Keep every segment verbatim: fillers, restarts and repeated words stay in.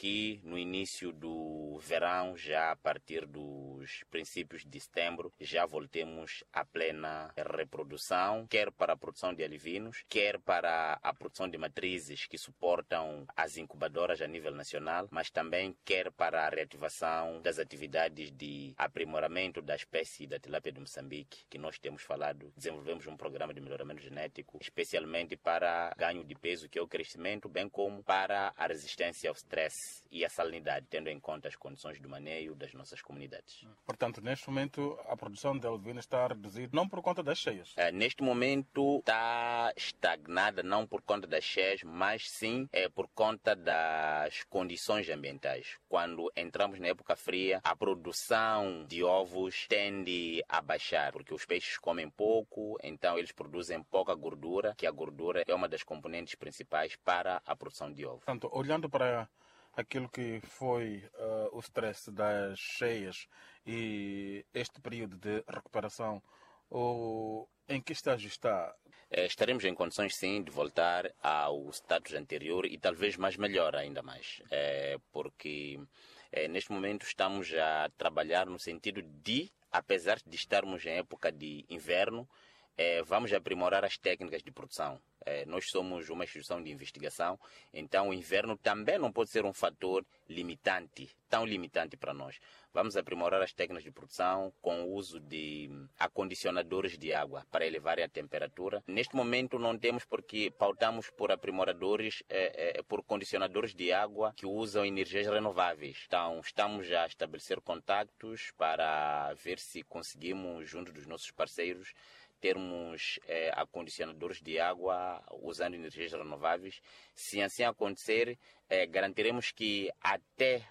que no início do verão, já a partir dos princípios de setembro, já voltemos à plena reprodução, quer para a produção de alevinos, quer para a produção de matrizes que suportam as incubadoras a nível nacional, mas também quer para a reativação das atividades de aprimoramento da espécie da tilápia de Moçambique, que nós temos falado. Desenvolvemos um programa de melhoramento genético, especialmente para ganho de peso, que é o crescimento, bem como para a resistência ao stress e a salinidade, tendo em conta as condições do maneio das nossas comunidades. Portanto, neste momento, a produção de alevino está a reduzir, não por conta das cheias? É, neste momento está estagnada, não por conta das cheias, mas sim é, por conta das condições ambientais. Quando entramos na época fria, a produção de ovos tende a baixar, porque os peixes comem pouco, então eles produzem pouca gordura, que a gordura é uma das componentes principais para a produção de ovos. Portanto, olhando para aquilo que foi uh, o stress das cheias e este período de recuperação, o... em que estágio está? É, estaremos em condições, sim, de voltar ao status anterior e talvez mais melhor ainda mais, é, porque é, neste momento estamos a trabalhar no sentido de, apesar de estarmos em época de inverno, é, vamos aprimorar as técnicas de produção. É, nós somos uma instituição de investigação, então o inverno também não pode ser um fator limitante, tão limitante para nós. Vamos aprimorar as técnicas de produção com o uso de acondicionadores de água para elevar a temperatura. Neste momento não temos, porque pautamos por aprimoradores, é, é, por condicionadores de água que usam energias renováveis. Então estamos a estabelecer contactos para ver se conseguimos, junto dos nossos parceiros, termos é, acondicionadores de água usando energias renováveis. Se assim acontecer, é, garantiremos que até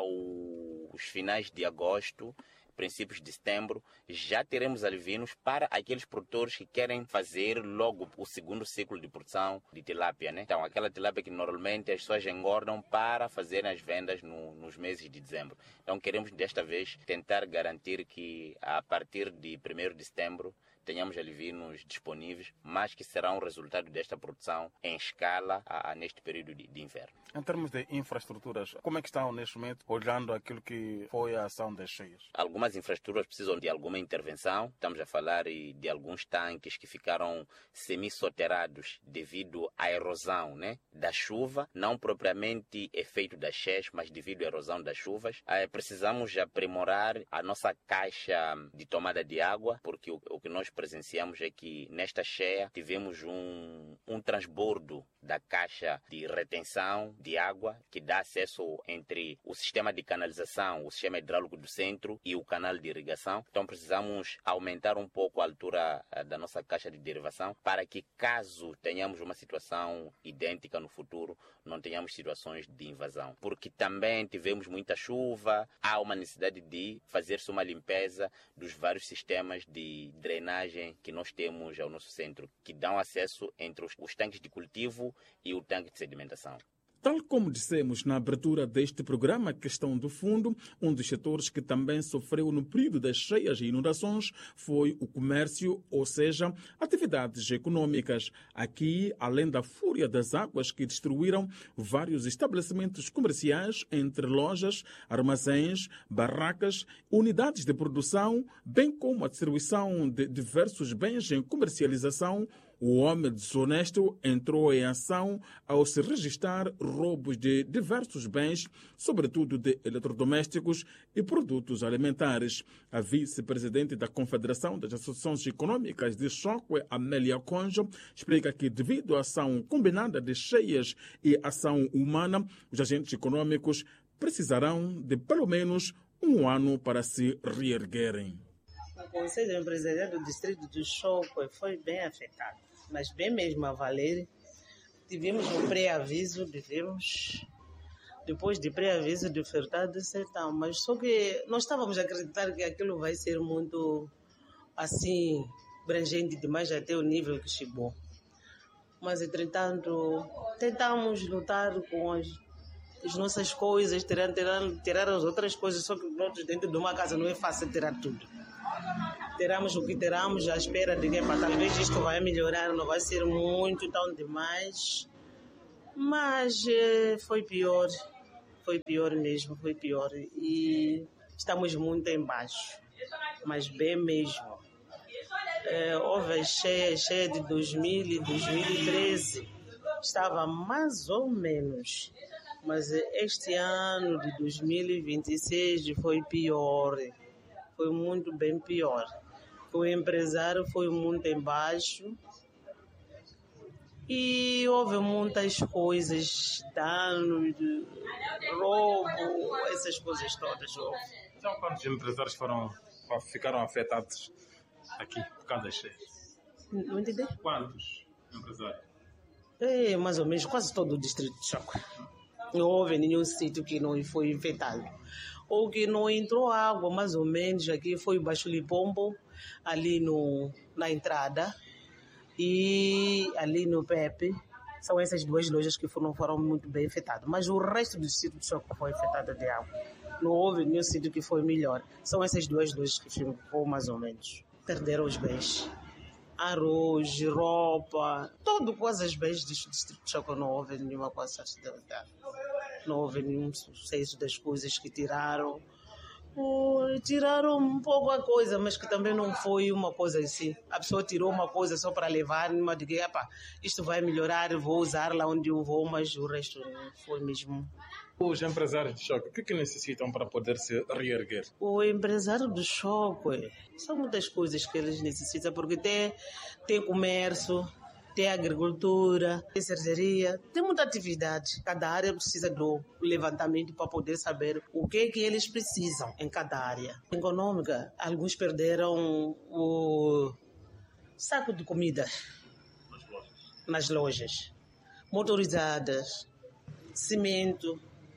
aos finais de agosto, princípios de setembro, já teremos alevinos para aqueles produtores que querem fazer logo o segundo ciclo de produção de tilápia, né? Então, aquela tilápia que normalmente as pessoas engordam para fazerem as vendas no, nos meses de dezembro. Então, queremos desta vez tentar garantir que a partir de primeiro de setembro tenhamos alevinos disponíveis, mas que serão resultado desta produção em escala a, a, neste período de, de inverno. Em termos de infraestruturas, como é que estão neste momento, olhando aquilo que foi a ação das cheias? Algumas infraestruturas precisam de alguma intervenção. Estamos a falar de alguns tanques que ficaram semi-soterrados devido à erosão, né, da chuva, não propriamente efeito das cheias, mas devido à erosão das chuvas. É, precisamos aprimorar a nossa caixa de tomada de água, porque o, o que nós presenciamos é que nesta cheia tivemos um, um transbordo da caixa de retenção de água que dá acesso entre o sistema de canalização, o sistema hidráulico do centro e o canal de irrigação. Então precisamos aumentar um pouco a altura da nossa caixa de derivação para que, caso tenhamos uma situação idêntica no futuro, não tenhamos situações de invasão. Porque também tivemos muita chuva, há uma necessidade de fazer-se uma limpeza dos vários sistemas de drenagem que nós temos ao nosso centro, que dão acesso entre os, os tanques de cultivo e o tanque de sedimentação. Tal como dissemos na abertura deste programa, a questão do fundo, um dos setores que também sofreu no período das cheias e inundações foi o comércio, ou seja, atividades econômicas. Aqui, além da fúria das águas que destruíram vários estabelecimentos comerciais, entre lojas, armazéns, barracas, unidades de produção, bem como a distribuição de diversos bens em comercialização, o homem desonesto entrou em ação ao se registrar roubos de diversos bens, sobretudo de eletrodomésticos e produtos alimentares. A vice-presidente da Confederação das Associações Econômicas de Chokwe, Amélia Conjo, explica que, devido à ação combinada de cheias e ação humana, os agentes econômicos precisarão de pelo menos um ano para se reerguerem. O Conselho Empresarial do Distrito do Chokwe foi bem afetado, mas bem mesmo a valer. Tivemos um pré-aviso, devemos, depois de pré-aviso de ofertado de sertão, mas só que nós estávamos a acreditar que aquilo vai ser muito assim, abrangente demais até o nível que chegou. Mas, entretanto, tentamos lutar com as, as nossas coisas, tirar, tirar, tirar as outras coisas, só que nós dentro de uma casa não é fácil tirar tudo. Teramos o que teramos à espera de que pá, talvez isto vai melhorar, não vai ser muito tão demais, mas eh, foi pior, Foi pior mesmo, foi pior. E estamos muito em baixo, mas bem mesmo. É, houve a cheia, cheia de dois mil e dois mil e treze, estava mais ou menos. Mas este ano de dois mil e vinte e seis foi pior, foi muito bem pior. O empresário foi muito em baixo e houve muitas coisas, danos, roubo, essas coisas todas houve. Então, quantos empresários foram, ficaram afetados aqui por causa das cheias? Não entendi? Quantos empresários? É, mais ou menos, quase todo o distrito de Choco. Não houve nenhum sítio que não foi infectado. Ou que não entrou água, mais ou menos, aqui foi o Baixo Lipombo, ali no, na entrada, e ali no Pepe. São essas duas lojas que foram, foram muito bem afetadas. Mas o resto do distrito de Choco foi afetado de água. Não houve nenhum sítio que foi melhor. São essas duas lojas que ficou mais ou menos. Perderam os bens. Arroz, roupa, todo quase os bens do distrito de Choco, não houve nenhuma coisa. Não houve nenhum sucesso das coisas que tiraram. Oh, tiraram um pouco a coisa, mas que também não foi uma coisa assim. A pessoa tirou uma coisa só para levar, numa de que, epa, isto vai melhorar, vou usar lá onde eu vou, mas o resto não foi mesmo. Os empresários de Choco, o que, é que necessitam para poder se reerguer? O empresário do Choco, são muitas coisas que eles necessitam, porque tem, tem comércio, tem agricultura, tem cervejaria, tem muita atividade. Cada área precisa do levantamento para poder saber o que é que eles precisam em cada área. Econômica, alguns perderam o saco de comida nas lojas, nas lojas. Motorizadas, cimento,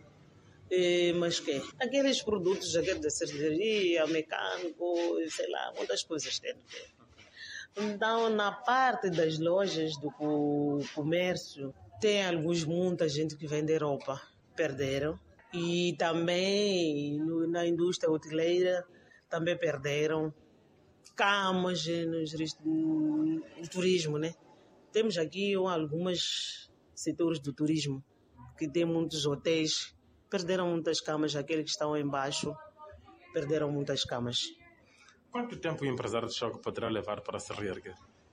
e, mas que aqueles produtos aqueles da cervejaria, mecânico, sei lá, muitas coisas tem. Então, na parte das lojas do comércio, tem alguns, muita gente que vende roupa, perderam. E também no, na indústria hoteleira, também perderam. Camas, no, no turismo, né? Temos aqui alguns setores do turismo, que tem muitos hotéis, perderam muitas camas, aqueles que estão embaixo, perderam muitas camas. Quanto tempo o empresário de Choco poderá levar para se reerguer?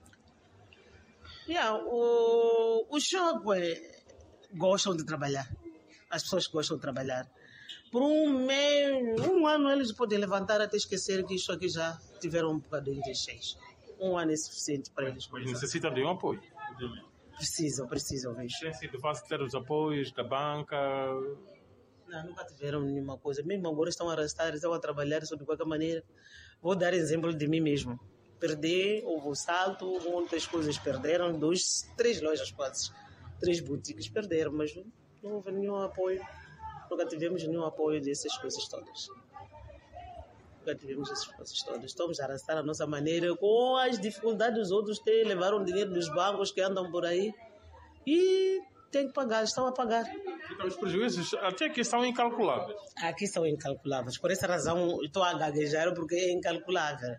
Yeah, o, o Choco é, gostam de trabalhar. As pessoas gostam de trabalhar. Por um mês, um ano eles podem levantar até esquecer que isso aqui já tiveram um bocadinho de cheios. Um ano é suficiente para eles. Mas necessitam de um apoio? Precisam, precisam, vejo. Tem sido fácil ter os apoios da banca? Não, nunca tiveram nenhuma coisa. Mesmo agora estão a arrastar, estão a trabalhar de qualquer maneira. Vou dar exemplo de mim mesmo. Perdi, houve um salto, muitas coisas perderam, dois, três lojas quase, três boutiques perderam, mas não houve nenhum apoio. Nunca tivemos nenhum apoio dessas coisas todas. Nunca tivemos essas coisas todas. Estamos a arrastar a nossa maneira, com as dificuldades dos outros, ter, levaram dinheiro dos bancos que andam por aí e tem que pagar, estão a pagar. Então os prejuízos até aqui são incalculáveis. Aqui são incalculáveis. Por essa razão estou a gaguejar, porque é incalculável.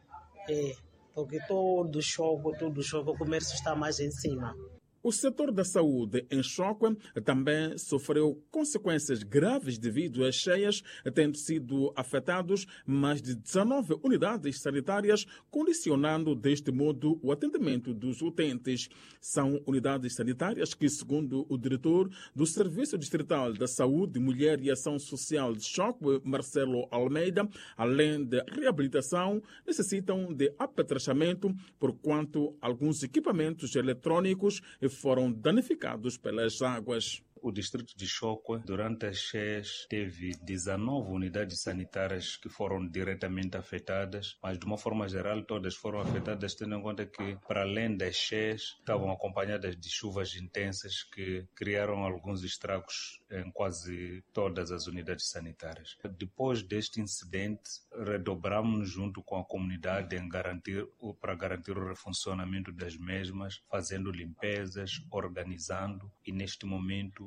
É, porque todo choque, todo choque, o comércio está mais em cima. O setor da saúde em Choco também sofreu consequências graves devido às cheias, tendo sido afetados mais de dezanove unidades sanitárias, condicionando deste modo o atendimento dos utentes. São unidades sanitárias que, segundo o diretor do Serviço Distrital da Saúde, Mulher e Ação Social de Choco, Marcelo Almeida, além de reabilitação, necessitam de apetrechamento, porquanto alguns equipamentos eletrônicos foram danificados pelas águas. O distrito de Choco, durante as cheias, teve dezanove unidades sanitárias que foram diretamente afetadas, mas de uma forma geral todas foram afetadas, tendo em conta que, para além das cheias, estavam acompanhadas de chuvas intensas que criaram alguns estragos em quase todas as unidades sanitárias. Depois deste incidente, redobramos junto com a comunidade em garantir, para garantir o refuncionamento das mesmas, fazendo limpezas, organizando, e neste momento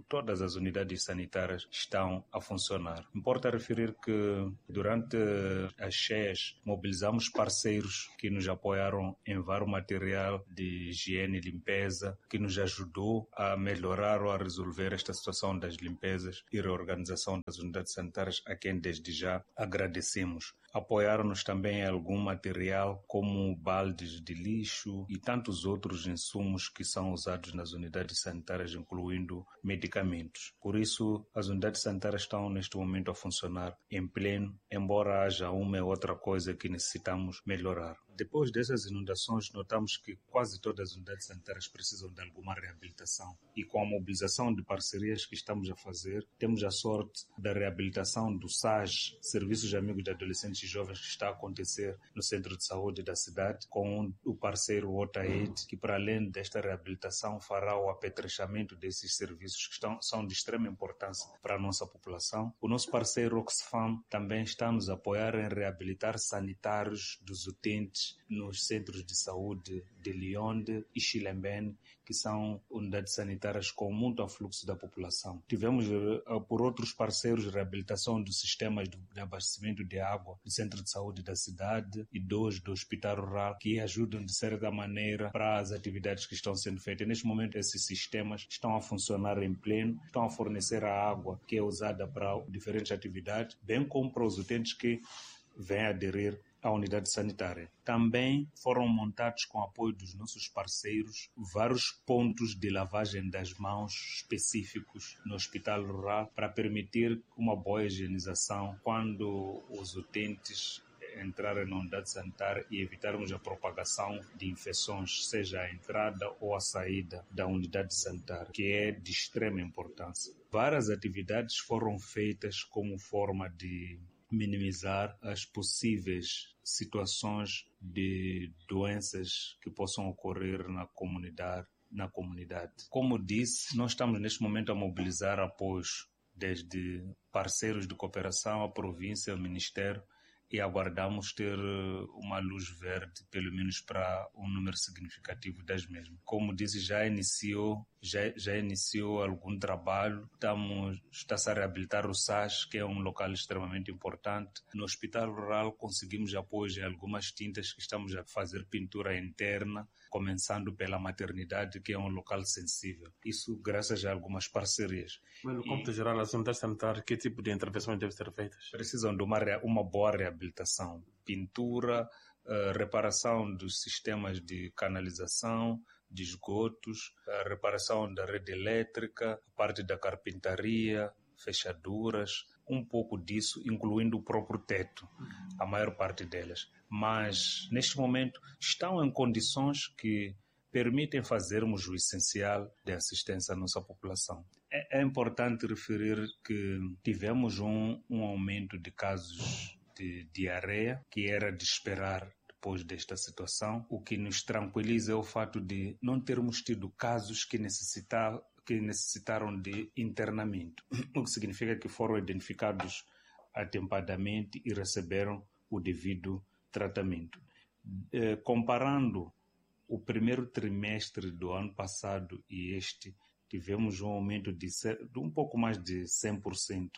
todas as unidades sanitárias estão a funcionar. Importa referir que durante as cheias mobilizamos parceiros que nos apoiaram em vários material de higiene e limpeza, que nos ajudou a melhorar ou a resolver esta situação das limpezas e reorganização das unidades sanitárias, a quem desde já agradecemos. Apoiaram-nos também em algum material como baldes de lixo e tantos outros insumos que são usados nas unidades sanitárias, incluindo medicamentos. Por isso, as unidades sanitárias estão neste momento a funcionar em pleno, embora haja uma ou outra coisa que necessitamos melhorar. Depois dessas inundações, notamos que quase todas as unidades sanitárias precisam de alguma reabilitação. E com a mobilização de parcerias que estamos a fazer, temos a sorte da reabilitação do S A J, Serviços de Amigos de Adolescentes e Jovens, que está a acontecer no Centro de Saúde da cidade, com o parceiro OTAID, que para além desta reabilitação fará o apetrechamento desses serviços que estão, são de extrema importância para a nossa população. O nosso parceiro Oxfam também está a nos apoiar em reabilitar sanitários dos utentes nos centros de saúde de Lionde e Chilembene, que são unidades sanitárias com muito afluxo da população. Tivemos, por outros parceiros, reabilitação dos sistemas de abastecimento de água do centro de saúde da cidade e dois do Hospital Rural, que ajudam, de certa maneira, para as atividades que estão sendo feitas. Neste momento, esses sistemas estão a funcionar em pleno, estão a fornecer a água que é usada para diferentes atividades, bem como para os utentes que vêm aderir à unidade sanitária. Também foram montados, com apoio dos nossos parceiros, vários pontos de lavagem das mãos específicos no Hospital Rural para permitir uma boa higienização quando os utentes entrarem na unidade sanitária e evitarmos a propagação de infecções, seja a entrada ou a saída da unidade sanitária, que é de extrema importância. Várias atividades foram feitas como forma de minimizar as possíveis situações de doenças que possam ocorrer na comunidade. Na comunidade. Como disse, nós estamos neste momento a mobilizar apoios desde parceiros de cooperação, a província, o Ministério, e aguardamos ter uma luz verde, pelo menos para um número significativo das mesmas. Como disse, já iniciou, já, já iniciou algum trabalho, estamos, está-se a reabilitar o S A J, que é um local extremamente importante. No Hospital Rural conseguimos apoio em algumas tintas que estamos a fazer pintura interna, começando pela maternidade, que é um local sensível. Isso graças a algumas parcerias. Mas no cômputo geral, as unidades sanitárias, que tipo de intervenções devem ser feitas? Precisam de uma, uma boa reabilitação. Pintura, uh, reparação dos sistemas de canalização, de esgotos, a reparação da rede elétrica, parte da carpintaria, fechaduras, um pouco disso, incluindo o próprio teto, a maior parte delas. Mas, neste momento, estão em condições que permitem fazermos o essencial de assistência à nossa população. É, é importante referir que tivemos um, um aumento de casos de diarreia, que era de esperar depois desta situação. O que nos tranquiliza é o fato de não termos tido casos que necessitavam que necessitaram de internamento, o que significa que foram identificados atempadamente e receberam o devido tratamento. Eh, comparando o primeiro trimestre do ano passado e este, tivemos um aumento de, de um pouco mais de cem por cento,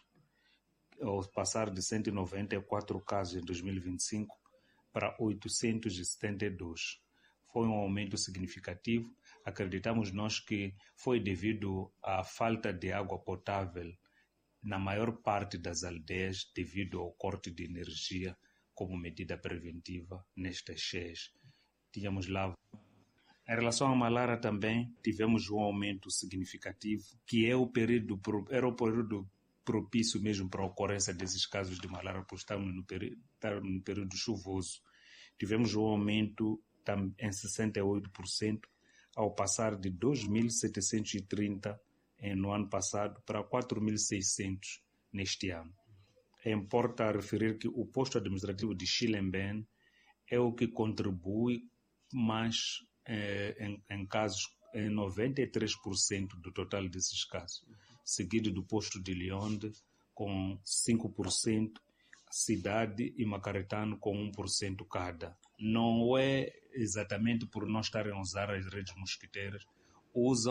ao passar de cento e noventa e quatro casos em dois mil e vinte e cinco para oitocentos e setenta e dois. Foi um aumento significativo. Acreditamos nós que foi devido à falta de água potável na maior parte das aldeias, devido ao corte de energia como medida preventiva nestas cheias. Tínhamos lá. Em relação à malária também, tivemos um aumento significativo, que é o período, era o período propício mesmo para a ocorrência desses casos de malária, por estarmos no período, no período chuvoso. Tivemos um aumento em sessenta e oito por cento, ao passar de dois mil setecentos e trinta no ano passado para quatro mil e seiscentos neste ano. Importa referir que o posto administrativo de Chilembene é o que contribui mais eh, em, em casos, em noventa e três por cento do total desses casos, seguido do posto de Lionde com cinco por cento, Cidade e Macaretano com um por cento cada. Não é exatamente por não estarem a usar as redes mosquiteiras, usam,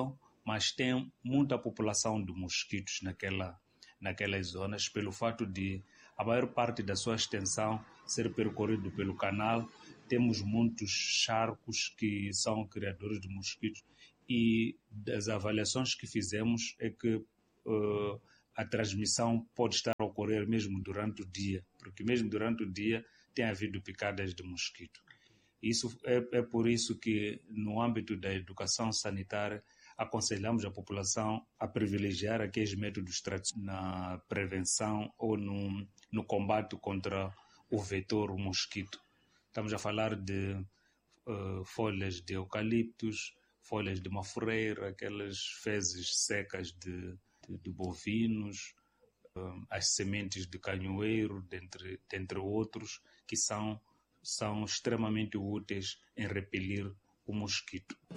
mas tem muita população de mosquitos naquela, naquelas zonas, pelo fato de a maior parte da sua extensão ser percorrido pelo canal. Temos muitos charcos que são criadores de mosquitos, e das avaliações que fizemos é que uh, a transmissão pode estar a ocorrer mesmo durante o dia, porque mesmo durante o dia tem havido picadas de mosquito. Isso é, é por isso que, no âmbito da educação sanitária, aconselhamos a população a privilegiar aqueles métodos tradicionais na prevenção ou no, no combate contra o vetor, o mosquito. Estamos a falar de uh, folhas de eucaliptos, folhas de mafureira, aquelas fezes secas de, de, de bovinos, uh, as sementes de canhoeiro, dentre, dentre outros, que são, são extremamente úteis em repelir o mosquito.